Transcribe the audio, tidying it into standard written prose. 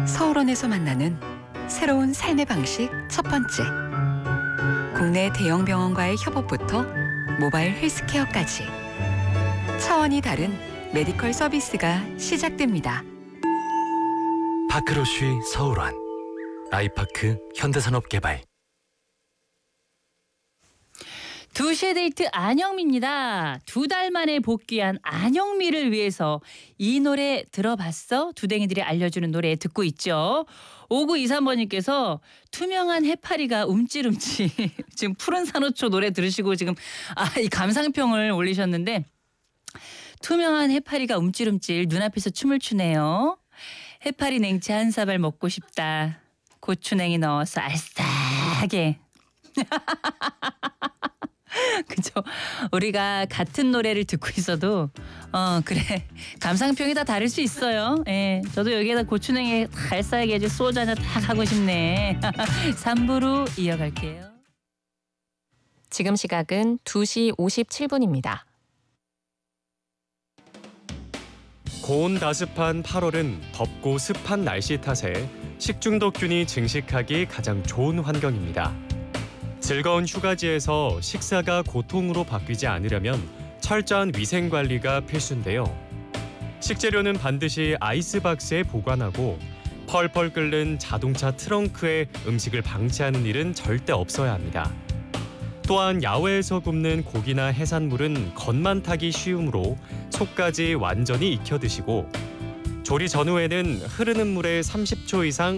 서울원에서 만나는 새로운 삶의 방식 첫 번째. 국내 대형 병원과의 협업부터 모바일 헬스케어까지 차원이 다른 메디컬 서비스가 시작됩니다. 파크로쉬 서울원, 아이파크 현대산업개발. 2시의 데이트 안영미입니다. 2달 만에 복귀한 안영미를 위해서 이 노래 들어봤어? 두댕이들이 알려주는 노래 듣고 있죠. 5923번님께서 투명한 해파리가 움찔움찔 지금 푸른 산호초 노래 들으시고 지금 이 감상평을 올리셨는데 투명한 해파리가 움찔움찔 눈앞에서 춤을 추네요. 해파리 냉채 한 사발 먹고 싶다. 고추냉이 넣어서 알싸하게. 그죠? 우리가 같은 노래를 듣고 있어도 그래 감상평이 다 다를 수 있어요. 예, 저도 여기에다 고추냉이 알싸하게 해서 소주 한잔 딱 하고 싶네. 3부로 이어갈게요. 지금 시각은 2시 57분입니다. 고온다습한 8월은 덥고 습한 날씨 탓에 식중독균이 증식하기 가장 좋은 환경입니다. 즐거운 휴가지에서 식사가 고통으로 바뀌지 않으려면 철저한 위생 관리가 필수인데요. 식재료는 반드시 아이스박스에 보관하고 펄펄 끓는 자동차 트렁크에 음식을 방치하는 일은 절대 없어야 합니다. 또한 야외에서 굽는 고기나 해산물은 겉만 타기 쉬우므로 속까지 완전히 익혀 드시고 조리 전후에는 흐르는 물에 30초 이상